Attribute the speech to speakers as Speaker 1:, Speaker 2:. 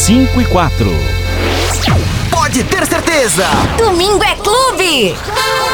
Speaker 1: 5 e 4.
Speaker 2: Pode ter certeza!
Speaker 3: Domingo é clube!